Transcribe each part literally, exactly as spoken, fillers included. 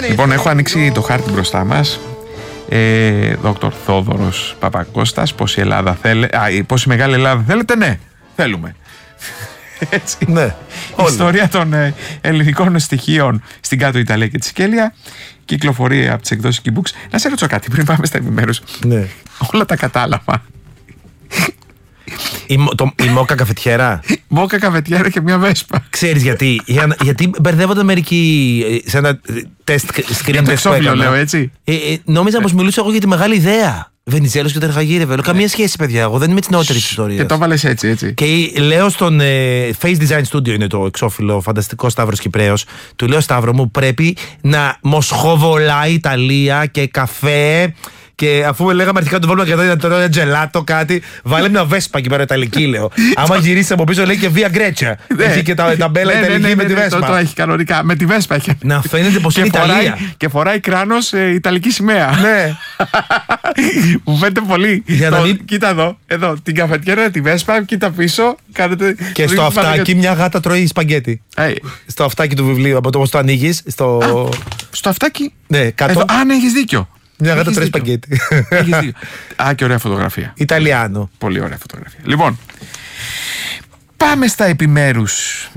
Λοιπόν, έχω ανοίξει το χάρτη μπροστά μας. Ε, Δόκτωρ Θόδωρος Παπακώστας. Πόση Ελλάδα θέλετε? Α, πόση μεγάλη Ελλάδα θέλετε? Ναι, θέλουμε. Έτσι. Ναι. Η ιστορία των ε, ελληνικών στοιχείων στην Κάτω Ιταλία και τη Σικέλια. Κυκλοφορεί από τις εκδόσεις Key Books. Να σε ρωτήσω κάτι πριν πάμε στα επιμέρους. Ναι. Όλα τα κατάλαβα. Η, το, η μόκα καφετιέρα. Μόκα καφετιέρα και μια βέσπα. Ξέρεις γιατί? Για, γιατί μπερδεύονταν μερικοί σε ένα τεστ screen test που έκανα. Λέω, έτσι. Ε, ε, νόμιζα πως μιλούσα εγώ για τη μεγάλη ιδέα. Βενιζέλος και Τερχαγύρευε. Καμία σχέση, παιδιά. Εγώ δεν είμαι της νεότερης ιστορίας. Και το βάλες έτσι, έτσι. Και λέω στον ε, Face Design Studio, είναι το εξώφυλλο φανταστικό Σταύρος Κυπρέος. Του λέω, Σταύρο μου, πρέπει να μοσχοβολάει Ιταλία και καφέ. Και αφού λέγαμε αρχικά το βάλουμε και εδώ να τρώει τζελάτο, κάτι, βάλε μια βέσπα εκεί πέρα Ιταλική, λέω. Άμα γυρίσει από πίσω, λέει και Via Grecia. Έχει και τα ταμπέλα Ιταλική με τη βέσπα. Το έχει κανονικά. Με τη βέσπα έχει. Να φαίνεται πως είναι Ιταλία. Και φοράει κράνος Ιταλική σημαία. Ναι. Μου φαίνεται πολύ. Κοίτα εδώ, εδώ, την καφετιέρα, τη βέσπα, κοίτα πίσω. Και στο αυτάκι μια γάτα τρώει σπαγκέτι. Στο αυτάκι του βιβλίου, από το πώς το ανοίγεις. Στο αυτάκι. Ναι, κάτω. Α, ναι, έχεις δίκιο. Μια γάτα τρώει σπαγκέτι. Α, και ωραία φωτογραφία. Ιταλιάνο. Πολύ ωραία φωτογραφία. Λοιπόν, πάμε στα επιμέρους.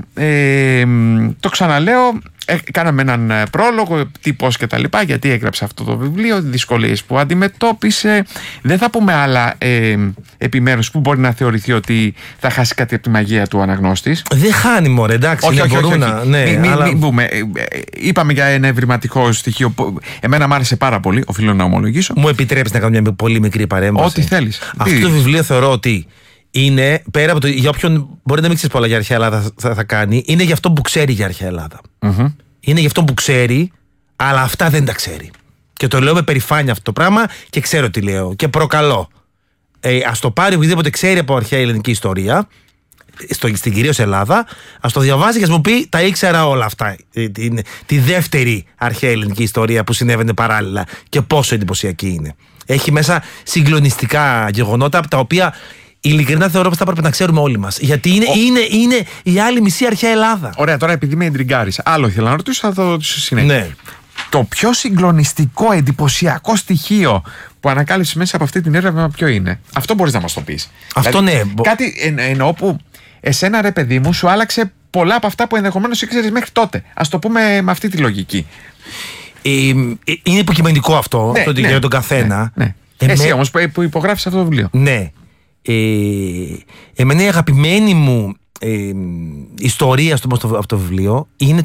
Ε, το ξαναλέω, ε, κάναμε έναν πρόλογο, τι, πώς και τα λοιπά, γιατί έγραψε αυτό το βιβλίο, δυσκολίες που αντιμετώπισε. Δεν θα πούμε άλλα ε, επιμέρους που μπορεί να θεωρηθεί ότι θα χάσει κάτι από τη μαγεία του αναγνώστης. Δεν χάνει, μωρέ, εντάξει. Όχι, όχι, όχι, όχι. Να, ναι, μην, αλλά... μην πούμε. Είπαμε για ένα ευρηματικό στοιχείο που εμένα μου άρεσε πάρα πολύ, οφείλω να ομολογήσω. Μου επιτρέπεις να κάνω μια πολύ μικρή παρέμβαση? Ό,τι θέλεις. Αυτό τι? Το βιβλίο θεωρώ ότι είναι, πέρα από το, για όποιον μπορεί να μην ξέρει πολλά για αρχαία Ελλάδα θα, θα, θα κάνει, είναι για αυτό που ξέρει για αρχαία Ελλάδα. Mm-hmm. Είναι για αυτό που ξέρει, αλλά αυτά δεν τα ξέρει. Και το λέω με περηφάνεια αυτό το πράγμα και ξέρω τι λέω. Και προκαλώ. Ε, ας το πάρει οποιοδήποτε ξέρει από αρχαία ελληνική ιστορία, στο, στην κυρίως Ελλάδα, ας το διαβάζει και ας μου πει τα ήξερα όλα αυτά. Τη, τη, τη δεύτερη αρχαία ελληνική ιστορία που συνέβαινε παράλληλα και πόσο εντυπωσιακή είναι. Έχει μέσα συγκλονιστικά γεγονότα από τα οποία ειλικρινά θεωρώ πως θα πρέπει να ξέρουμε όλοι μας. Γιατί είναι, Ο... είναι, είναι η άλλη μισή αρχαία Ελλάδα. Ωραία, τώρα επειδή με εντριγκάρεις, άλλο ήθελα να ρωτήσω, θα το ρωτήσω συνέχεια. Ναι. Το πιο συγκλονιστικό, εντυπωσιακό στοιχείο που ανακάλυψες μέσα από αυτή την έρευνα ποιο είναι? Αυτό μπορείς να μας το πεις. Αυτό δηλαδή, ναι. Κάτι εν, εννοώ που εσένα, ρε παιδί μου, σου άλλαξε πολλά από αυτά που ενδεχομένως ήξερες μέχρι τότε. Ας το πούμε με αυτή τη λογική. Ε, είναι υποκειμενικό αυτό, ναι, το ναι, για τον καθένα. Ναι, ναι. Εμέ... Εσύ όμως που υπογράφεις αυτό το βιβλίο. Ναι. Ε, εμένα η αγαπημένη μου ε, ιστορία στο, από το, το βιβλίο είναι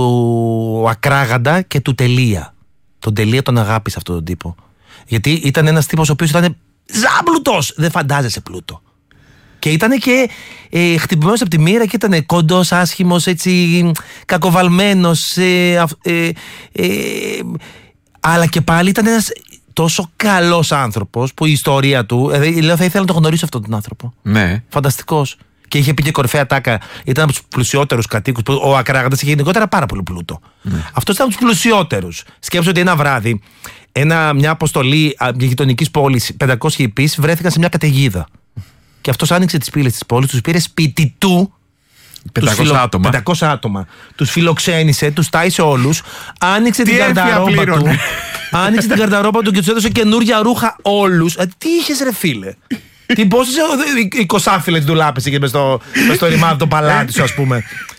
του Ακράγαντα και του Τελεία. Τον Τελεία τον αγάπησα αυτόν τον τύπο. Γιατί ήταν ένας τύπος ο οποίος ήταν ζάμπλουτος. Δεν φαντάζεσαι πλούτο. Και ήταν και ε, χτυπημένος από τη μοίρα και ήταν κόντος, άσχημος, έτσι κακοβαλμένος. Ε, ε, ε, αλλά και πάλι ήταν ένας τόσο καλός άνθρωπος που η ιστορία του. Δηλαδή, λέω, θα ήθελα να τον γνωρίσω αυτόν τον άνθρωπο. Ναι. Φανταστικός. Και είχε πει και κορυφαία τάκα. Ήταν από τους πλουσιότερους κατοίκους. Ο Ακράγαντας είχε γενικότερα πάρα πολύ πλούτο. Ναι. Αυτός ήταν από τους πλουσιότερους. Σκέψου ότι ένα βράδυ, ένα, μια αποστολή γειτονικής πόλης, πεντακόσιοι υπείς, βρέθηκαν σε μια καταιγίδα. Και αυτός άνοιξε τις πύλες της πόλης, τους πήρε σπίτι του. πεντακόσια φιλο... άτομα. πεντακόσια άτομα. Τους φιλοξένησε, τους τάισε όλους. Άνοιξε την καρνταρόμπα του. Άνοιξε την καρνταρόμπα του και τους έδωσε καινούρια ρούχα όλους. Α, τι είχες, ρε φίλε? Τι πόσες εικοσάφυλλες ντουλάπες είχε μες στο, στο ρημάδι το παλάτι σου, ας πούμε.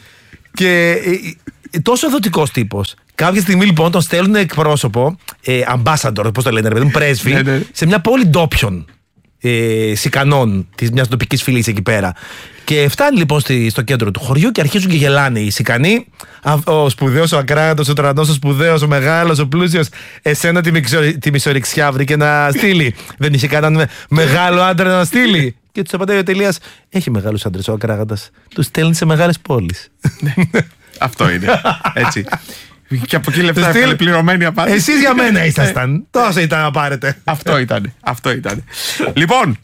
Και ε, τόσο δοτικός τύπος. Κάποια στιγμή λοιπόν τον στέλνουν εκπρόσωπο, ε, ambassador, πώς το λένε, ρε παιδί μου, πρέσβη, σε μια πόλη ντόπιων. Ε, Σικανών, της μιας τοπικής φυλής εκεί πέρα. Και φτάνει λοιπόν στη, στο κέντρο του χωριού και αρχίζουν και γελάνε οι Σικανοί. Ο σπουδαίος, ο ακράδαντος, ο τρανός, ο σπουδαίος, ο μεγάλος, ο πλούσιος. Εσένα τη, μισο, τη μισορυξιά βρήκε να στείλει. Δεν είχε κανέναν μεγάλο άντρα να στείλει. Και τους απαντάει ο Τελείας, έχει μεγάλους άντρες ο Ακράγαντας. Τους στέλνει σε μεγάλες πόλεις. Αυτό είναι. Έτσι. Και από εκεί λεπτά έφερε πληρωμένη απάντηση. Εσείς για μένα ήσασταν. Τόσο ήταν να πάρετε. Αυτό ήταν. Αυτό ήταν. Λοιπόν,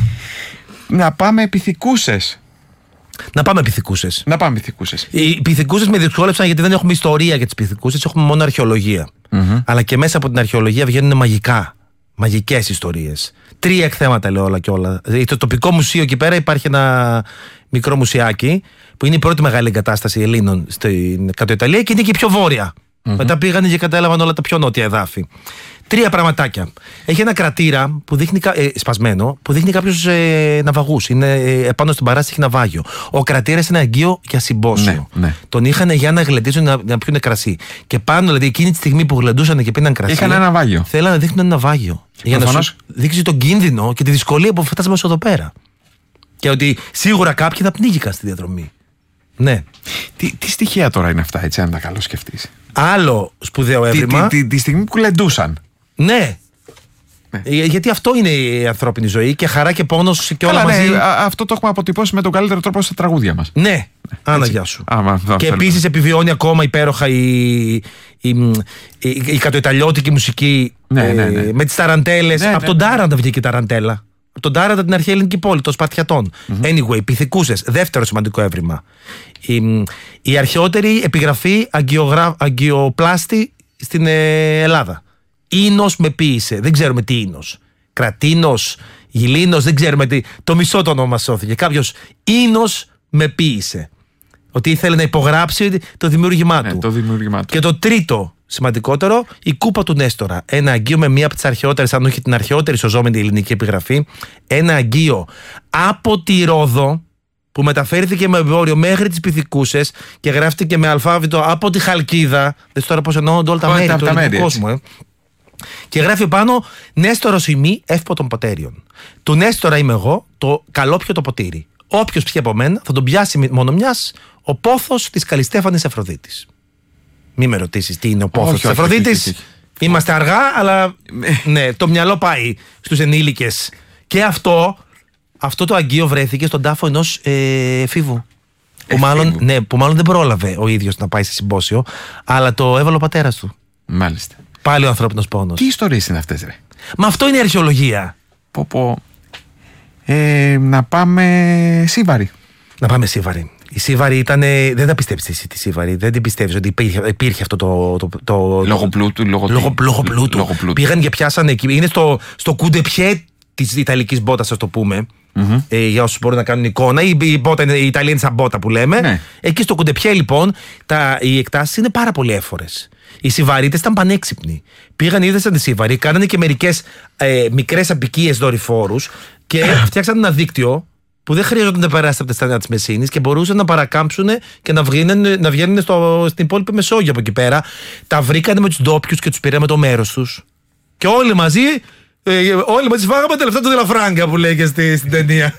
να πάμε επιθηκούσες. Να πάμε επιθηκούσες. Να πάμε επιθηκούσες. Οι επιθηκούσες με δυσκόλεψαν γιατί δεν έχουμε ιστορία για τις επιθηκούσες, έχουμε μόνο αρχαιολογία. Mm-hmm. Αλλά και μέσα από την αρχαιολογία βγαίνουν μαγικά. Μαγικές ιστορίες. Τρία εκθέματα λέω όλα και όλα. Στο τοπικό μουσείο εκεί πέρα υπάρχει ένα μικρό μουσιάκι που είναι η πρώτη μεγάλη εγκατάσταση Ελλήνων στην Κάτω Ιταλία και είναι και η πιο βόρεια. Mm-hmm. Μετά πήγανε και κατέλαβαν όλα τα πιο νότια εδάφη. Τρία πραγματάκια. Έχει ένα κρατήρα που δείχνει, ε, σπασμένο που δείχνει κάποιους ε, ναυαγούς. Είναι ε, επάνω στην παράσταση ναυάγιο. Ο κρατήρας είναι αγγείο για συμπόσιο. Ναι, ναι. Τον είχαν για να γλεντήσουν να, να πιούνε κρασί. Και πάνω, δηλαδή εκείνη τη στιγμή που γλεντούσαν και πίναν κρασί. Είχαν ένα ναυάγιο. Θέλανε να δείχνουν ένα ναυάγιο. Για να σου δείξει τον κίνδυνο και τη δυσκολία που φτάσαμε εδώ πέρα. Και ότι σίγουρα κάποιοι θα πνίγηκαν στη διαδρομή. Ναι. Τι, τι στοιχεία τώρα είναι αυτά, έτσι, αν τα καλώς σκεφτείς. Άλλο σπουδαίο έβριμα. Τη, τη, τη, τη στιγμή που γλεντούσαν. Ναι. ναι. Γιατί αυτό είναι η ανθρώπινη ζωή και χαρά και πόνος και όλα. Καλά, μαζί. Ναι, αυτό το έχουμε αποτυπώσει με τον καλύτερο τρόπο στα τραγούδια μας. Ναι. Άνα, γεια σου. Α, και επίσης επιβιώνει ακόμα υπέροχα η, η, η, η, η κατοϊταλιώτικη μουσική ναι, ναι, ναι. Ε, με τις ταραντέλες. Ναι, από ναι, τον ναι. Τάραντα βγήκε η ταραντέλα. Από τον Τάραντα την αρχαία ελληνική πόλη, των Σπαρτιατών. Mm-hmm. Anyway, πυθικούσες. Δεύτερο σημαντικό έβριμα. Η, η αρχαιότερη επιγραφή αγκιογρα... αγκιοπλάστη στην ε, Ελλάδα. Ίνος με ποίησε. Δεν ξέρουμε τι ίνος. Κρατίνος, γυλίνος, δεν ξέρουμε τι. Το μισό το όνομα σώθηκε. Κάποιος ίνος με ποίησε. Ότι ήθελε να υπογράψει το δημιούργημά του. Ναι, το δημιούργημά του. Και το τρίτο σημαντικότερο, η κούπα του Νέστορα. Ένα αγγείο με μία από τις αρχαιότερες, αν όχι την αρχαιότερη σωζόμενη ελληνική επιγραφή. Ένα αγγείο από τη Ρόδο, που μεταφέρθηκε με εμπόριο μέχρι τις Πυθικούσες και γράφτηκε με αλφάβητο από τη Χαλκίδα. Δες τώρα πώς εννοούνται όλα τα μέρη του ελληνικού κόσμου. Ε. Και γράφει πάνω Νέστορος ημί εύπο των ποτέριων. Του Νέστορα είμαι εγώ, το καλόπιο το ποτήρι. Όποιος πιει από μένα θα τον πιάσει μόνο μιας ο πόθος της Καλιστέφανης Αφροδίτης. Μη με ρωτήσεις τι είναι ο πόθος της Αφροδίτης. Είμαστε αργά, αλλά ναι, το μυαλό πάει στους ενήλικες. Και αυτό, αυτό το αγγείο βρέθηκε στον τάφο ενός ε, εφήβου. Που μάλλον, ναι, που μάλλον δεν πρόλαβε ο ίδιος να πάει σε συμπόσιο, αλλά το έβαλε ο πατέρας του. Μάλιστα. Πάλι ο ανθρώπινος πόνος. Τι ιστορίες είναι αυτές, ρε? Μα αυτό είναι η αρχαιολογία. Πω, πω. Ε, να πάμε Σύβαρη. Να πάμε Σύβαρη. Η Σύβαρη ήταν. Δεν τα πιστεύεις εσύ τη Σύβαρη. Δεν την πιστεύεις ότι υπήρχε, υπήρχε αυτό το. το, το λόγω πλούτου. Λόγω, λόγω, λόγω πλούτου. Λόγω πλούτου. Πήγαν και πιάσανε εκεί. Είναι στο, στο κουντεπιέ της Ιταλικής μπότας, ας το πούμε. Mm-hmm. Ε, για όσους μπορούν να κάνουν εικόνα. Η, η, μπότα, η Ιταλία είναι σαν μπότα που λέμε. Ναι. Εκεί στο κουντεπιέ, λοιπόν, τα, οι εκτάσεις είναι πάρα πολύ έφορες. Οι Σιβαρίτες ήταν πανέξυπνοι. Πήγαν, είδαν τη Σύβαρη, κάνανε και μερικές ε, μικρές απικίες δορυφόρους και φτιάξαν ένα δίκτυο που δεν χρειαζόταν να περάσει από τα στενά της Μεσίνης και μπορούσαν να παρακάμψουν και να βγαίνουν, να βγαίνουν στο, στην υπόλοιπη Μεσόγειο από εκεί πέρα. Τα βρήκανε με τους ντόπιους και τους πήραμε το μέρος τους. Και όλοι μαζί, ε, όλοι μαζί φάγαμε τα λεφτά του Δελαφράγκα που λέει και στη, στην ταινία.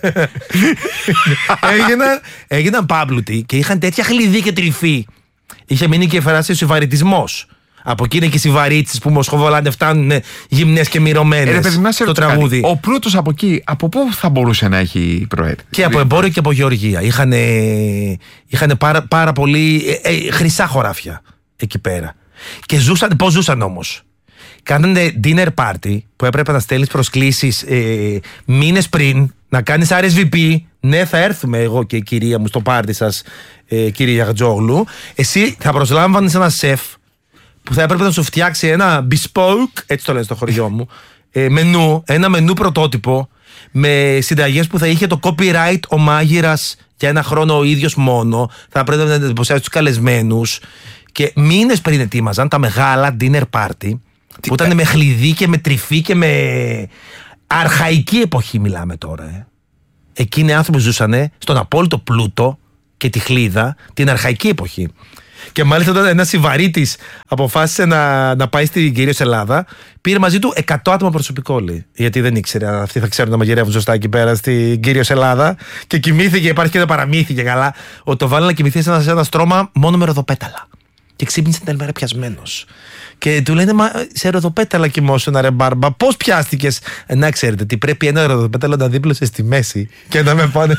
έγιναν, έγιναν πάμπλουτοι και είχαν τέτοια χλειδί και τρυφή. Είχε μείνει και φεράσει ο σιβαριτισμός. Από εκεί είναι και οι Σιβαρίτσες που μοσχοβολάνε, φτάνουν γυμνές και μυρωμένες ε, στο τραγούδι. Ο πλούτος από εκεί, από πού θα μπορούσε να έχει προέρθει? Και από εμπόριο και από γεωργία. Είχαν, είχαν πάρα, πάρα πολύ ε, ε, χρυσά χωράφια εκεί πέρα. Και ζούσαν, πώς ζούσαν όμως? Κάνανε dinner party που έπρεπε να στέλνεις προσκλήσεις ε, μήνες πριν, να κάνεις αρ ες βι πι. Ναι, θα έρθουμε εγώ και η κυρία μου στο πάρτι σας, ε, κύριε Γιαγτζόγλου. Εσύ θα προσλάμβανες ένα σεφ που θα έπρεπε να σου φτιάξει ένα bespoke, έτσι το λένε στο χωριό μου, ε, μενού, ένα μενού πρωτότυπο με συνταγές που θα είχε το copyright ο μάγειρας για ένα χρόνο ο ίδιος μόνο. Θα πρέπει να εντυπωσιάσει τους καλεσμένους. Και μήνες πριν ετοίμαζαν τα μεγάλα dinner party που ήταν με χλειδί και με τρυφή και με αρχαϊκή εποχή μιλάμε τώρα. Ε. Εκείνοι οι άνθρωποι ζούσαν στον απόλυτο πλούτο και τη χλίδα την αρχαϊκή εποχή. Και μάλιστα όταν ένας Σιβαρίτης αποφάσισε να, να πάει στην κυρίως Ελλάδα, πήρε μαζί του εκατό άτομα προσωπικό, λέει. Γιατί δεν ήξερε αν αυτοί θα ξέρουν να μαγειρεύουν σωστά εκεί πέρα στην κυρίως Ελλάδα. Και κοιμήθηκε, υπάρχει και ένα παραμύθι και καλά, ότι το βάλει να κοιμηθεί σε ένα, σε ένα στρώμα μόνο με ροδοπέταλα. Και ξύπνησε την άλλη μέρα πιασμένος. Και του λένε, μα σε ροδοπέταλα κοιμόσουνα, ρε μπάρμπα. Πώς πιάστηκες? Ε, να ξέρετε τι, πρέπει ένα ροδοπέταλο να δίπλωσε στη μέση και να με πάνε.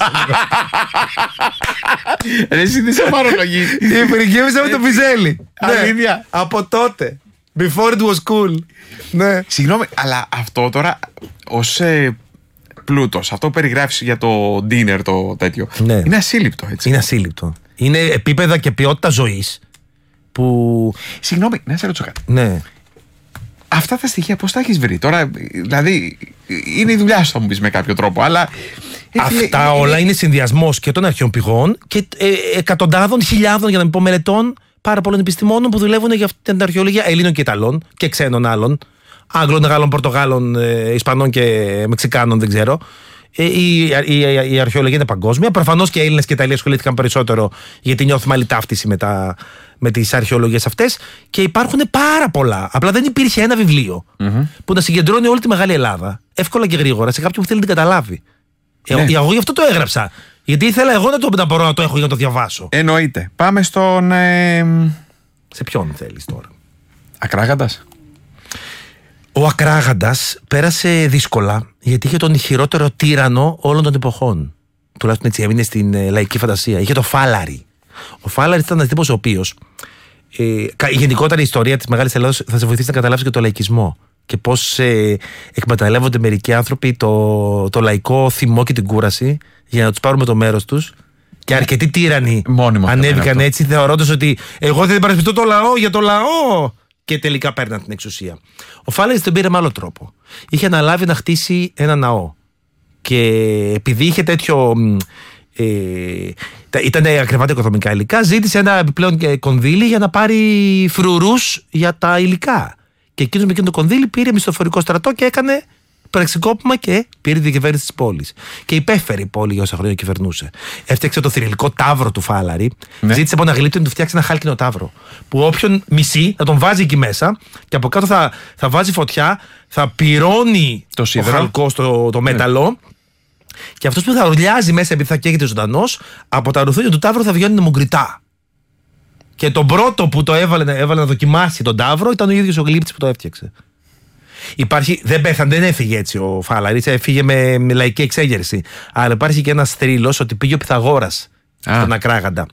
Ρε, εσύ τι σε παρολογείς? Υπηρεγγεύησα με το Πιζέλι. Αλήθεια. Από τότε. Before it was cool. Ναι. Συγγνώμη, αλλά αυτό τώρα ως ε, πλούτος, αυτό που περιγράφεις για το dinner το τέτοιο, ναι, είναι ασύλληπτο, έτσι. Είναι ασύλληπτο. Είναι επίπεδα και ποιότητα ζωής. Που... Συγγνώμη, να σε ρωτήσω κάτι. Ναι. Αυτά τα στοιχεία πώς τα έχεις βρει? Τώρα, δηλαδή, είναι η δουλειά σου, θα μου πεις με κάποιο τρόπο, αλλά... Αυτά είναι, όλα είναι... είναι συνδυασμός και των αρχαίων πηγών και ε, εκατοντάδων χιλιάδων, για να μην πω μελετών, πάρα πολλών επιστημόνων που δουλεύουν για αυτή την αρχαιολογία, Ελλήνων και Ιταλών και ξένων άλλων. Άγγλων, Γάλλων, Πορτογάλων, ε, Ισπανών και Μεξικάνων, δεν ξέρω. Ε, η, η, η, η αρχαιολογία είναι παγκόσμια. Προφανώς και Έλληνες και Ιταλοί ασχολήθηκαν περισσότερο, γιατί νιώθουμε άλλη ταύτιση με, τα, με τις αρχαιολογίες αυτές. Και υπάρχουν πάρα πολλά. Απλά δεν υπήρχε ένα βιβλίο mm-hmm. που να συγκεντρώνει όλη τη Μεγάλη Ελλάδα εύκολα και γρήγορα σε κάποιον που θέλει να την καταλάβει. Ναι. Ε, εγώ γι' αυτό το έγραψα. Γιατί ήθελα εγώ να το να μπορώ να το έχω για να το διαβάσω. Εννοείται. Πάμε στον. Ε... Σε ποιον θέλεις τώρα? Ακράγαντας. Ο Ακράγαντας πέρασε δύσκολα γιατί είχε τον χειρότερο τύραννο όλων των εποχών. Τουλάχιστον έτσι έμεινε στην ε, λαϊκή φαντασία. Είχε το Φάλαρη. Ο Φάλαρης ήταν ένας τύπος ο οποίος. Ε, η γενικότερη ιστορία της Μεγάλης Ελλάδος θα σε βοηθήσει να καταλάβεις και το λαϊκισμό. Και πώς ε, εκμεταλλεύονται μερικοί άνθρωποι το, το λαϊκό θυμό και την κούραση για να τους πάρουμε το μέρος τους. Και αρκετοί τύραννοι ανέβηκαν έτσι, θεωρώντας ότι εγώ δεν υπερασπιστώ το λαό για το λαό. Και τελικά παίρναν την εξουσία. Ο Φάλαρης τον πήρε με άλλο τρόπο. Είχε αναλάβει να χτίσει ένα ναό. Και επειδή είχε τέτοιο. Ε, ήταν ακριβά τα οικοδομικά υλικά, ζήτησε ένα επιπλέον κονδύλι για να πάρει φρουρούς για τα υλικά. Και εκείνος με εκείνο το κονδύλι πήρε μισθοφορικό στρατό και έκανε πραξικόπημα και πήρε τη κυβέρνηση της πόλης. Και υπέφερε η πόλη για όσα χρόνια κυβερνούσε. Έφτιαξε το θηρελικό ταύρο του Φάλαρη. Ναι. Ζήτησε από ένα γλύπτη να του φτιάξει ένα χάλκινο ταύρο. Που όποιον μισεί θα τον βάζει εκεί μέσα και από κάτω θα, θα βάζει φωτιά, θα πυρώνει το, το χαλκό στο το μέταλλο. Ναι. Και αυτός που θα ουρλιάζει μέσα επειδή θα καίγεται ζωντανός, από τα ρουθούνια του ταύρου θα βγαίνουν μουγκριτά. Και τον πρώτο που το έβαλε, έβαλε να δοκιμάσει τον ταύρο ήταν ο ίδιος ο γλύπτης που το έφτιαξε. Υπάρχει, δεν πέθανε, δεν έφυγε έτσι ο Φάλαρης, έφυγε με, με λαϊκή εξέγερση. Αλλά υπάρχει και ένας θρύλος ότι πήγε ο Πυθαγόρας στον Ακράγαντα.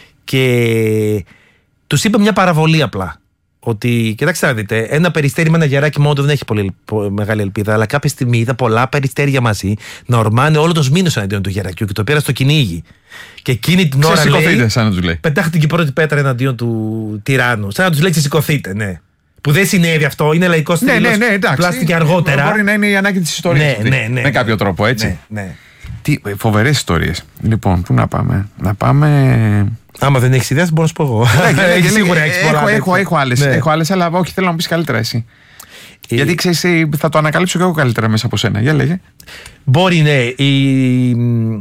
Και τους είπε μια παραβολή απλά. Ότι, κοιτάξτε να δείτε, ένα περιστέρι με ένα γεράκι μόνο δεν έχει πολύ μεγάλη ελπίδα. Αλλά κάποια στιγμή είδα πολλά περιστέρια μαζί να ορμάνε όλο το σμήνος εναντίον του γερακιού και το πήρα στο κυνήγι. Και εκείνη την ώρα λέει, σαν να τους λέει. Πετάχτηκε η πρώτη πέτρα εναντίον του τυράννου. Σαν να τους λέει ξεσηκωθείτε, ναι. Που δεν συνέβη αυτό, είναι λαϊκό στήλος. Ναι, ναι, ναι, εντάξει. Πλάστηκε αργότερα. Μπορεί να είναι η ανάγκη της ιστορίας. Ναι, ναι, ναι, με κάποιο τρόπο, έτσι. Ναι, ναι. Τι φοβερές ιστορίες. Λοιπόν, πού να πάμε. Να πάμε. Άμα δεν έχεις ιδέα, μπορώ να σου πω εγώ. Έχεις σίγουρα έχεις πολλά. Έχω, έχω, άλλες, ναι. έχω άλλες, αλλά όχι, θέλω να μου πεις καλύτερα εσύ. Ε... Γιατί ξέρεις, θα το ανακαλύψω και εγώ καλύτερα μέσα από σένα. Για λέγε. Μπορεί, ναι. Η,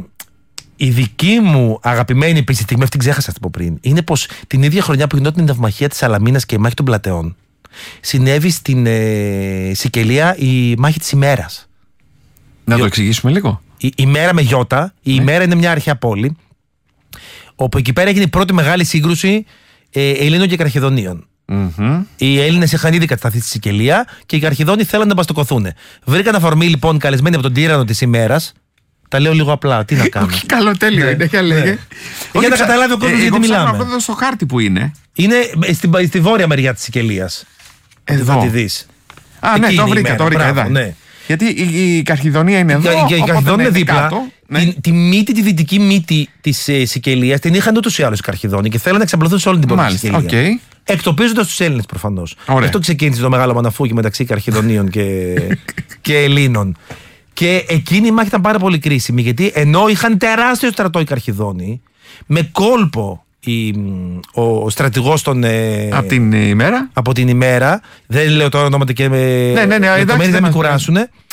η δική μου αγαπημένη επίσης στιγμή, αυτή την ξέχασα από πριν, είναι πως την ίδια χρονιά που γινόταν η ναυμαχία της Σαλαμίνας και η μάχη των Πλατεών, συνέβη στην ε, Σικελία η μάχη της ημέρας. Να το εξηγήσουμε λίγο. Η ημέρα με γιώτα. Η ναι. ημέρα είναι μια αρχαία πόλη, όπου εκεί πέρα έγινε η πρώτη μεγάλη σύγκρουση ε, Ελλήνων και Καρχιδονίων. Mm-hmm. Οι Έλληνες είχαν ήδη κατασταθεί στη Σικελία και οι Καρχιδόνοι θέλαν να μπαστοκωθούν. Βρήκαν αφορμή λοιπόν καλεσμένοι από τον τύραννο της ημέρας. Τα λέω λίγο απλά. Τι να κάνω. Όχι, καλό, τέλειο είναι. Για λέγε. Για να καταλάβει ο κόσμος γιατί μιλάμε. Εγώ εδώ στο χάρτη που είναι. Είναι στη, στη βόρεια μεριά της Σικελίας. Εδώ. Θα τη δεις. Α, ναι, το βρήκα, το βρήκα εδώ. Ναι. Γιατί η, η Καρχιδονία είναι εδώ. Και η Καρχιδονία είναι δίπλα. Κάτω, ναι. τη, τη μύτη, τη δυτική μύτη της ε, Σικελίας την είχαν ούτως ή άλλως οι Καρχιδόνοι και θέλουν να εξαπλωθούν σε όλη την πόλη της Σικελία. Okay. Εκτοπίζοντας τους Έλληνες προφανώς. Αυτό ξεκίνησε το μεγάλο μαναφούκι μεταξύ Καρχιδονίων και, και Ελλήνων. Και εκείνη η μάχη ήταν πάρα πολύ κρίσιμη, γιατί ενώ είχαν τεράστιο στρατό οι Καρχιδόνοι, με κόλπο η, ο, ο στρατηγός των. Ε, από την ημέρα. Από την ημέρα. Δεν λέω τώρα ονόματα και με. Ναι, ναι, ναι, εντάξει, δεν με κουράσουν.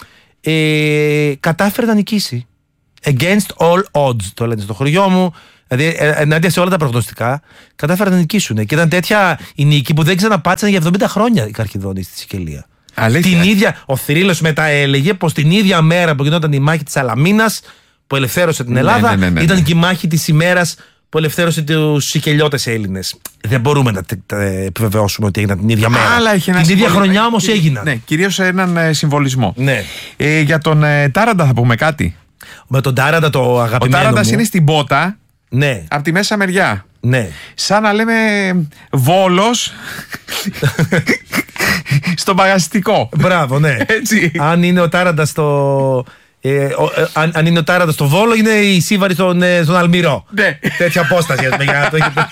Ε, κατάφερε να νικήσει. Against all odds, το λένε στο χωριό μου. Δηλαδή, ενάντια σε όλα τα προγνωστικά, κατάφεραν να νικήσουν. Και ήταν τέτοια η νίκη που δεν ξαναπάτσαν για εβδομήντα χρόνια οι Καρχιδόνοι στη Σικελία. Την ίδια, ο Θρύλος μετά έλεγε πως την ίδια μέρα που γινόταν η μάχη της Σαλαμίνας που ελευθέρωσε την Ελλάδα, ναι, ναι, ναι, ναι, ήταν και η μάχη της ημέρας που ελευθέρωσε τους Σικελιώτες Έλληνες. Δεν μπορούμε να τα επιβεβαιώσουμε ότι έγιναν την ίδια μέρα. Αλλά την ίδια συμβολ... χρονιά όμως έγιναν. Ναι, κυρίως έναν ε, συμβολισμό. Ναι. Ε, για τον ε, Τάραντα θα πούμε κάτι. Με τον Τάραντα το αγαπημένο. Ο Τάραντας είναι στην Πότα. Ναι. Από τη μέσα μεριά. Ναι. Σαν να λέμε Βόλος στο παγαστικό. Μπράβο, ναι. Έτσι. Αν είναι ο Τάραντας στο. Ε, ο, ε, αν, αν είναι ο Τάραντας στο Βόλο, είναι η Σίβαρη στον, ε, στον Αλμυρό. Ναι. Τέτοια απόσταση. Για να το έχετε.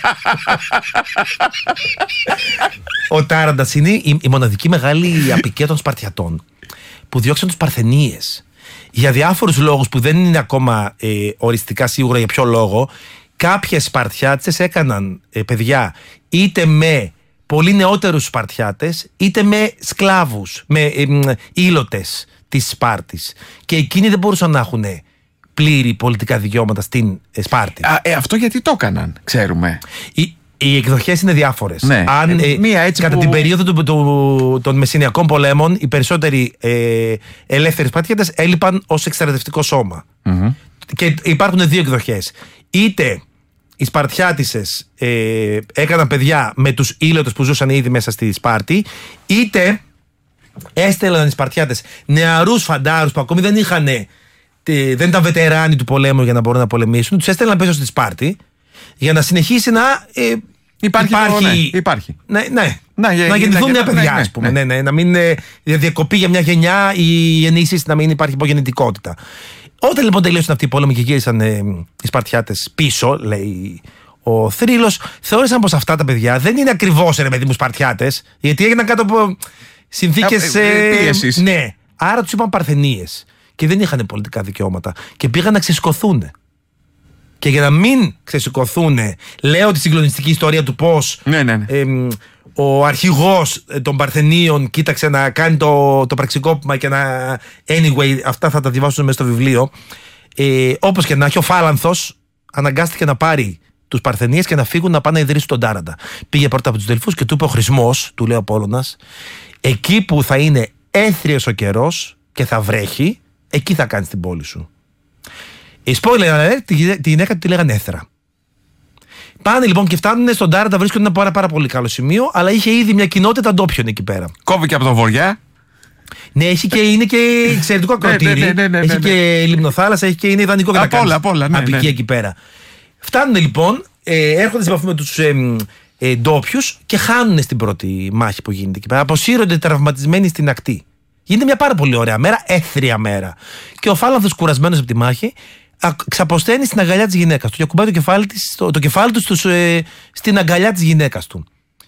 Ο Τάραντας είναι η, η μοναδική μεγάλη απικία των Σπαρτιατών που διώξαν τους Παρθενίες. Για διάφορους λόγους που δεν είναι ακόμα ε, οριστικά σίγουρα για ποιο λόγο, κάποιες Σπαρτιάτσες έκαναν ε, παιδιά είτε με πολύ νεότερους Σπαρτιάτες, είτε με σκλάβους, με ε, ήλωτες της Σπάρτης. Και εκείνοι δεν μπορούσαν να έχουν πλήρη πολιτικά δικαιώματα στην Σπάρτη. Α, ε, αυτό γιατί το έκαναν, ξέρουμε. Οι, οι εκδοχές είναι διάφορες. Ναι. Αν, ε, Μία έτσι κατά που... την περίοδο του, του, των Μεσσηνιακών πολέμων, οι περισσότεροι ε, ελεύθεροι Σπαρτιάτες έλειπαν ως εκστρατευτικό σώμα. Mm-hmm. Και υπάρχουν δύο εκδοχές. Είτε οι Σπαρτιάτισσες ε, έκαναν παιδιά με τους ήλωτες που ζούσαν ήδη μέσα στη Σπάρτη, είτε έστελναν οι Σπαρτιάτες νεαρούς φαντάρους που ακόμη δεν είχαν, δεν ήταν βετεράνοι του πολέμου για να μπορούν να πολεμήσουν, τους έστελναν πίσω στη Σπάρτη για να συνεχίσει να ε, υπάρχει, υπάρχει, το, ναι, υπάρχει. Ναι, ναι. Να, για, να γεννηθούν νέα ναι, παιδιά, ναι, ας πούμε. ναι. Ναι, ναι, να μην ε, διακοπεί για μια γενιά η ενίσχυση, να μην υπάρχει υπογεννητικότητα. Όταν λοιπόν τελείωσαν αυτοί οι πόλεμοι και γύρισαν ε, οι Σπαρτιάτες πίσω, λέει ο Θρύλος, θεώρησαν πως αυτά τα παιδιά δεν είναι ακριβώς ρε παιδί μου Σπαρτιάτες, γιατί έγιναν κάτω από συνθήκες ε, πίεσης. Ναι, άρα τους είπαν Παρθενίες και δεν είχαν πολιτικά δικαιώματα και πήγαν να ξεσηκωθούν. Και για να μην ξεσηκωθούν, λέω τη συγκλονιστική ιστορία του πώς ναι, ναι, ναι. Ε, ο αρχηγός των Παρθενίων κοίταξε να κάνει το, το πραξικόπημα και να. Anyway, αυτά θα τα διαβάσουν μέσα στο βιβλίο. Ε, όπως και να έχει, ο Φάλανθος αναγκάστηκε να πάρει τους Παρθενίες και να φύγουν να πάνε να ιδρύσουν τον Τάραντα. Πήγε πρώτα από τους Δελφούς και του είπε ο Χρησμός, του λέει ο Απόλλωνας, εκεί που θα είναι έθριος ο καιρός και θα βρέχει, εκεί θα κάνεις την πόλη σου. Η spoiler alert, τη γυναίκα του τη λέγανε Έθρα. Πάνε λοιπόν και φτάνουν στον Τάραντα, βρίσκονται ένα πάρα, πάρα πολύ καλό σημείο, αλλά είχε ήδη μια κοινότητα ντόπιων εκεί πέρα. Κόβει και από το βοριά. Ναι, έχει και, είναι και εξαιρετικό ακροτήρι. ναι, ναι, ναι, ναι, ναι, έχει ναι. και λιμνοθάλασσα, έχει και είναι ιδανικό για να Απ' όλα, απ' όλα, ναι, απικία ναι. εκεί πέρα. Φτάνουν λοιπόν, ε, έρχονται σε επαφή με τους ε, ε, ντόπιους και χάνουν στην πρώτη μάχη που γίνεται εκεί πέρα. Αποσύρονται τραυματισμένοι στην ακτή. Γίνεται μια πάρα πολύ ωραία μέρα, έθρια μέρα. Και ο Φάλανθος, κουρασμένος από τη μάχη, ξαποσταίνει στην αγκαλιά της γυναίκας του και ακουμπάει το κεφάλι, της, το, το κεφάλι του στους, ε, στην αγκαλιά της γυναίκας του.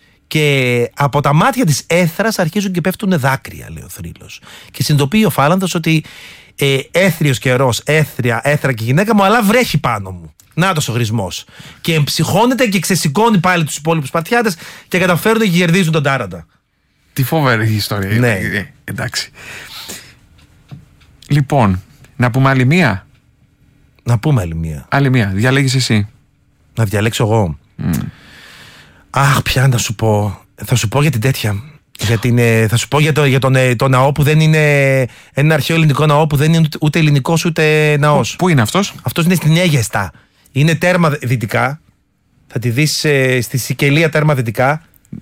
Και από τα μάτια της Έθρας αρχίζουν και πέφτουν δάκρυα, λέει ο Θρύλος. Και συνειδητοποιεί ο Φάλανθος ότι ε, έθριος καιρός, έθρια, έθρα και γυναίκα μου, αλλά βρέχει πάνω μου. Νάτος ο χρησμός. Και εμψυχώνεται και ξεσηκώνει πάλι τους υπόλοιπους Σπαρτιάτες και καταφέρουν και κερδίζουν τον Τάραντα. Τι φοβερή ιστορία. Ναι. Ε, εντάξει. Λοιπόν, να πούμε άλλη μία. Να πούμε άλλη μία. Άλλη μία. Διαλέγεις εσύ. Να διαλέξω εγώ. Mm. Αχ, πια να σου πω. Θα σου πω για την τέτοια. Για την, ε, θα σου πω για, το, για τον, ε, το ναό που δεν είναι. Ένα αρχαίο ελληνικό ναό που δεν είναι ούτε, ούτε ελληνικός ούτε ναός. Πού, πού είναι αυτός? Αυτός είναι στην Αίγεστα. Είναι τέρμα δυτικά. Θα τη δεις ε, στη Σικελία τέρμα δυτικά.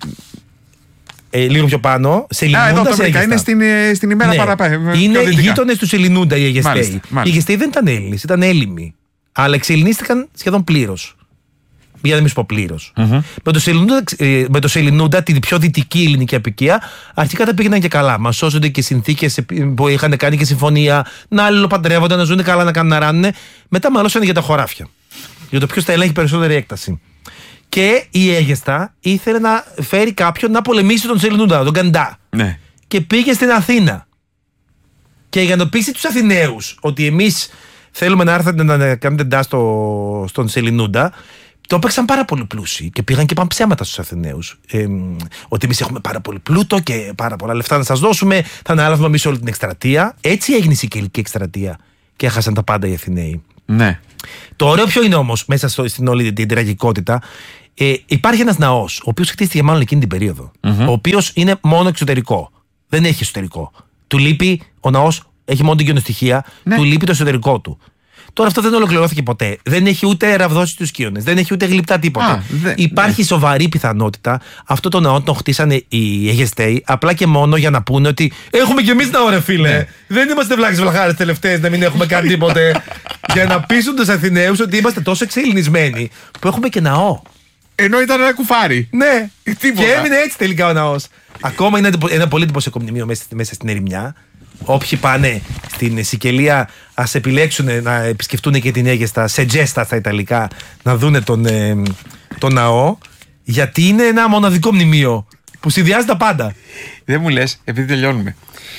Ε, λίγο πιο πάνω. Σε Α, εδώ το βρήκα. Αίγεστα. Είναι στην, στην ημέρα ναι. παραπάνω. Είναι γείτονες του Σελινούντα οι Αιγεσταίοι. Μάλιστα, μάλιστα. Οι Αιγεσταίοι δεν ήταν Έλληνες, ήταν Έλληνοι. Αλλά εξελληνίστηκαν σχεδόν πλήρως. Για να μην σου πω πλήρως. Mm-hmm. Με το Σελινούντα, με το Σελινούντα, την πιο δυτική ελληνική απικία, αρχικά τα πήγαιναν και καλά. Μας σώζονται και συνθήκες που είχαν κάνει και συμφωνία να αλληλοπαντρεύονται, να ζουν καλά, να κάνουν να ράνουν. Μετά μαλώσανε για τα χωράφια. Για το ποιος θα ελέγχει περισσότερη έκταση. Και η Αίγεστα ήθελε να φέρει κάποιον να πολεμήσει τον Σελινούντα, τον Καντά. Ναι. Και πήγε στην Αθήνα. Και για να πείσει τους Αθηναίους ότι εμείς θέλουμε να έρθετε να κάνετε ντά στο, στον Σελινούντα, το έπαιξαν πάρα πολύ πλούσιοι και πήγαν και είπαν ψέματα στους Αθηναίους. Ε, ότι εμείς έχουμε πάρα πολύ πλούτο και πάρα πολλά λεφτά να σας δώσουμε, θα αναλάβουμε εμείς όλη την εκστρατεία. Έτσι έγινε η Σικελική εκστρατεία και έχασαν τα πάντα οι Αθηναίοι. Ναι. Το ωραίο ποιο είναι όμως μέσα στο, στην όλη την τραγικότητα? Ε, υπάρχει ένας ναός, ο οποίος χτίστηκε μάλλον εκείνη την περίοδο. Mm-hmm. Ο οποίος είναι μόνο εξωτερικό. Δεν έχει εσωτερικό. Του λείπει, ο ναός έχει μόνο την κοινοστοιχεία, ναι. Του λείπει το εσωτερικό του. Τώρα αυτό δεν ολοκληρώθηκε ποτέ. Δεν έχει ούτε ραβδώσει τους σκύονες, δεν έχει ούτε γλυπτά τίποτα. Α, δε, υπάρχει ναι. σοβαρή πιθανότητα αυτό το ναό τον χτίσανε οι Αιγεσταίοι απλά και μόνο για να πούνε ότι έχουμε κι εμείς ναό, ρε φίλε. Ναι. Δεν είμαστε βλάκες βλαχάρες τελευταίες να μην έχουμε κάνει τίποτε. Για να πείσουν τους Αθηναίους ότι είμαστε τόσο εξελληνισμένοι που έχουμε και ναό. Ενώ ήταν ένα κουφάρι. Ναι, και έμεινε έτσι τελικά ο ναός. Ακόμα είναι ένα πολύ εντυπωσιακό μνημείο μέσα, μέσα στην ερημιά. Όποιοι πάνε στην Σικελία, ας επιλέξουν να επισκεφτούν και την Αίγεστα, σε τζέστα στα Ιταλικά, να δούνε τον, ε, τον ναό, γιατί είναι ένα μοναδικό μνημείο που συνδυάζει τα πάντα. Δεν μου λες, επειδή τελειώνουμε,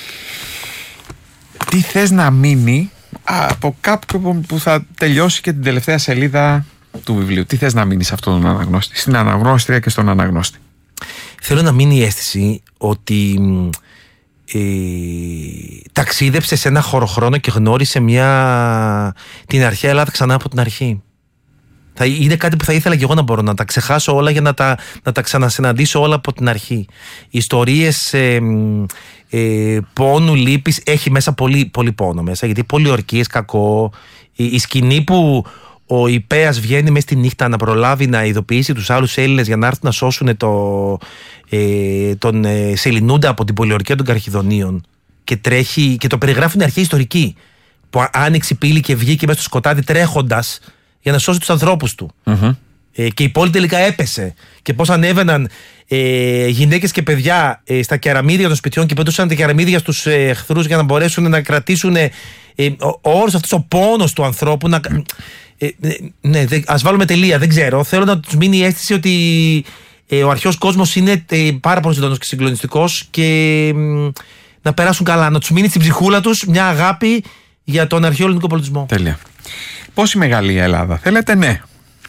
τι θες να μείνει από κάπου που θα τελειώσει και την τελευταία σελίδα του βιβλίου? Τι θες να μείνει σε αυτόν τον αναγνώστη, στην αναγνώστρια και στον αναγνώστη? Θέλω να μείνει η αίσθηση ότι ε, ταξίδεψε σε ένα χωροχρόνο και γνώρισε μια, την αρχαία Ελλάδα ξανά από την αρχή. Θα, είναι κάτι που θα ήθελα και εγώ να μπορώ να τα ξεχάσω όλα για να τα, να τα ξανασυναντήσω όλα από την αρχή. Ιστορίες ε, ε, πόνου, λύπης, έχει μέσα πολύ, πολύ πόνο μέσα, γιατί πολιορκίες, κακό. Η, η σκηνή που ο Ιππέας βγαίνει μέσα στη νύχτα να προλάβει να ειδοποιήσει τους άλλους Έλληνες για να έρθουν να σώσουν το, ε, τον ε, Σελινούντα από την πολιορκία των Καρχιδονίων και τρέχει και το περιγράφουν αρχαίοι ιστορικοί, που άνοιξε η πύλη και βγήκε μέσα στο σκοτάδι τρέχοντας για να σώσει τους ανθρώπους του. Mm-hmm. Ε, και η πόλη τελικά έπεσε. Και πώς ανέβαιναν ε, γυναίκες και παιδιά ε, στα κεραμίδια των σπιτιών και πετούσαν τα κεραμίδια στους ε, εχθρούς για να μπορέσουν να κρατήσουν ε, ε, ο όρος αυτός, ο πόνος του ανθρώπου. Να, ε, ε, ναι, δε, ας βάλουμε τελεία, δεν ξέρω. Θέλω να τους μείνει η αίσθηση ότι ε, ο αρχαίος κόσμος είναι ε, πάρα πολύ ζωντανός και συγκλονιστικός και ε, να περάσουν καλά. Να τους μείνει στην ψυχούλα τους μια αγάπη για τον αρχαίο ελληνικό πολιτισμό. Τέλεια. Πόση μεγάλη η Ελλάδα θέλετε? Ναι.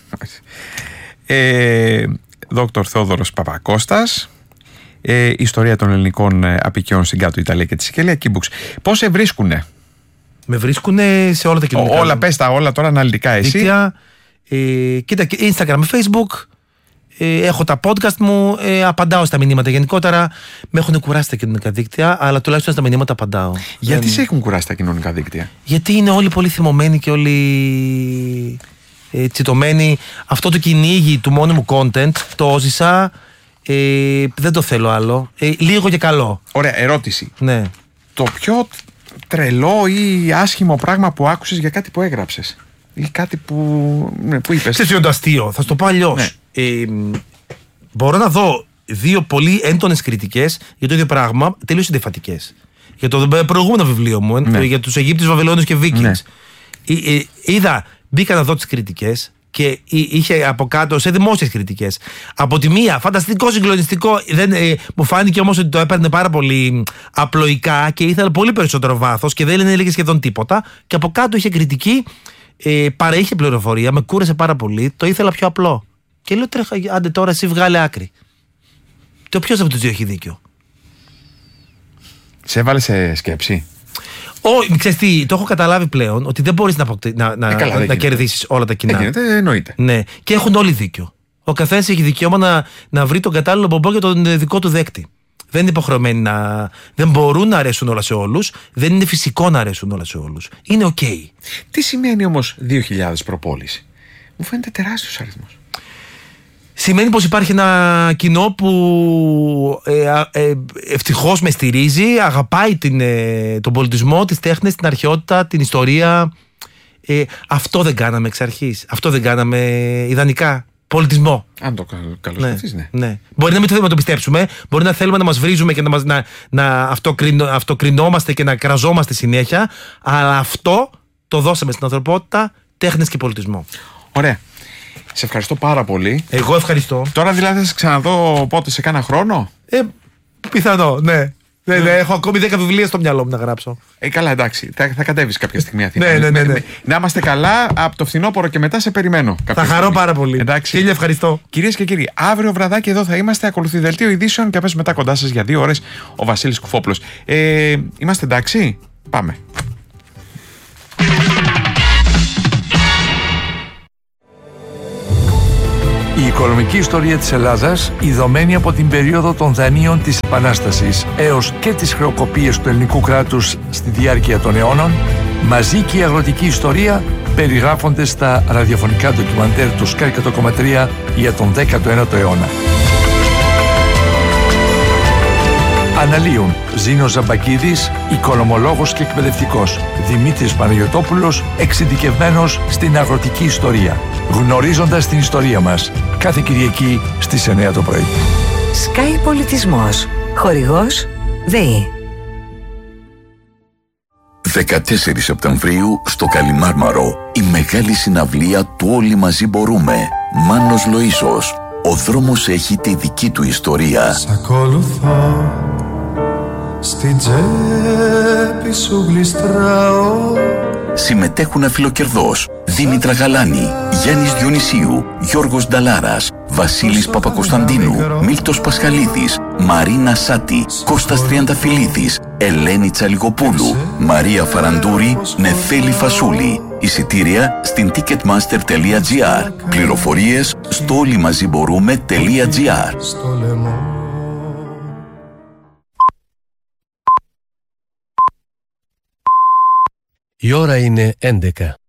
ε, Δόκτωρ Θεόδωρος Παπακώστας, ε, Ιστορία των ελληνικών απικιών στην Κάτω Ιταλία και τη Σικελία, Keybooks. Πώς σε βρίσκουνε? Με βρίσκουνε σε όλα τα κοινωνικά. Όλα, πες τα όλα τώρα αναλυτικά εσύ. Δίκτυα, ε, κοίτα, Instagram, Facebook, ε, έχω τα podcast μου, ε, απαντάω στα μηνύματα. Γενικότερα με έχουν κουράσει τα κοινωνικά δίκτυα, αλλά τουλάχιστον στα μηνύματα απαντάω. Γιατί Δεν... σε έχουν κουράσει τα κοινωνικά δίκτυα? Γιατί είναι όλοι πολύ θυμωμένοι και όλοι ε, τσιτωμένοι. Αυτό το κυνήγι του μόνιμου content το όζησα. Ε, δεν το θέλω άλλο. Ε, λίγο και καλό. Ωραία, ερώτηση. Ναι. Το πιο τρελό ή άσχημο πράγμα που άκουσες για κάτι που έγραψες ή κάτι που, ναι, που είπες? Ξέρεις, το αστείο, θα σου το πω αλλιώς. Ναι. Ε, μπορώ να δω δύο πολύ έντονες κριτικές για το ίδιο πράγμα, τελείως συντεφατικές. Για το προηγούμενο βιβλίο μου, ναι. για τους Αιγύπτιους, Βαβυλώνιους και Βίκινγκς. Ναι. Ε, ε, είδα, μπήκα να δω τις κριτικές και είχε από κάτω σε δημόσιες κριτικές. Από τη μία, φανταστικό, συγκλονιστικό. Δεν, ε, μου φάνηκε όμως ότι το έπαιρνε πάρα πολύ απλοϊκά και ήθελε πολύ περισσότερο βάθος και δεν έλεγε σχεδόν τίποτα. Και από κάτω είχε κριτική, ε, παρέχει πληροφορία, με κούρασε πάρα πολύ. Το ήθελα πιο απλό. Και λέω, τρέχα, άντε τώρα εσύ βγάλε άκρη. Το ποιος από τους δύο έχει δίκιο? Σε έβαλε σε σκέψη? Όχι, ξέρεις τι, το έχω καταλάβει πλέον ότι δεν μπορείς να, να, να, ε, καλά, να κερδίσεις όλα τα κοινά. Δεν γίνεται, εννοείται. Ναι, και έχουν όλοι δίκιο. Ο καθένας έχει δικαίωμα να, να βρει τον κατάλληλο μπομπό για τον δικό του δέκτη. Δεν είναι υποχρεωμένοι να. Δεν μπορούν να αρέσουν όλα σε όλους. Δεν είναι φυσικό να αρέσουν όλα σε όλους. Είναι οκ. Okay. Τι σημαίνει όμως δύο χιλιάδες προπόληση? Μου φαίνεται τεράστιος αριθμός. Σημαίνει πως υπάρχει ένα κοινό που ε, ε, ευτυχώς με στηρίζει, αγαπάει την, ε, τον πολιτισμό, τις τέχνες, την αρχαιότητα, την ιστορία. Ε, αυτό δεν κάναμε εξ αρχής. Αυτό δεν κάναμε ιδανικά. Πολιτισμό. Αν το καλώς ναι, ναι. ναι. Μπορεί να μην το θέλουμε να το πιστέψουμε, μπορεί να θέλουμε να μας βρίζουμε και να, μας, να, να αυτοκρινο, αυτοκρινόμαστε και να κραζόμαστε συνέχεια, αλλά αυτό το δώσαμε στην ανθρωπότητα, τέχνες και πολιτισμό. Ωραία. Σε ευχαριστώ πάρα πολύ. Εγώ ευχαριστώ. Τώρα δηλαδή θα σε ξαναδώ πότε, σε κάνα χρόνο? Ε, πιθανό, ναι. Ναι, ναι, έχω ακόμη δέκα βιβλία στο μυαλό μου να γράψω. Ε, καλά, εντάξει. Θα, θα κατέβεις κάποια στιγμή Αθήνα. ναι, ναι, ναι, ναι. Να είμαστε καλά. Από το φθινόπωρο και μετά σε περιμένω. Θα χαρώ στιγμή. πάρα πολύ. Εντάξει. Χίλια ευχαριστώ. Κυρίες και κύριοι, αύριο βραδάκι εδώ θα είμαστε. Ακολουθεί δελτίο ειδήσεων και αμέσως μετά κοντά σας για δύο ώρες ο Βασίλης Κουφόπουλος. Ε, είμαστε εντάξει? Πάμε. Η οικονομική ιστορία της Ελλάδας, ειδωμένη από την περίοδο των δανείων της Επανάστασης έως και τις χρεοκοπίες του ελληνικού κράτους στη διάρκεια των αιώνων, μαζί και η αγροτική ιστορία περιγράφονται στα ραδιοφωνικά ντοκιμαντέρ του Sky εκατό κόμμα τρία για τον δέκατο ένατο αιώνα. Αναλύουν Ζήνος Ζαμπακίδης, οικονομολόγος και εκπαιδευτικός, Δημήτρης Παναγιωτόπουλος, εξειδικευμένος στην αγροτική ιστορία. Γνωρίζοντας την ιστορία μας, κάθε Κυριακή στις εννιά το πρωί. Sky Πολιτισμός. Χορηγός ΔΕΗ. δεκατέσσερις Σεπτεμβρίου στο Καλιμάρμαρο, η μεγάλη συναυλία του Όλοι Μαζί Μπορούμε. Μάνος Λοΐσος. Ο δρόμος έχει τη δική του ιστορία. Σ' ακολουθώ, στην τσέπη σου γλιστράω, Συμμετέχουν αφιλοκερδώς Δήμητρα Γαλάνη, Γιάννης Διονυσίου, Γιώργος Νταλάρας, Βασίλης Παπακοσταντίνου, Μίλτος Πασχαλίδης, Μαρίνα Σάτη, Κώστας Τριανταφυλλίδης, Ελένη Τσαλιγοπούλου, Μαρία Φαραντούρη, Νεφέλη Φασούλη. Εισιτήρια στην ticketmaster τελεία gr. Πληροφορίες στο όλοιμαζιμπορούμε.gr. Η ώρα είναι έντεκα.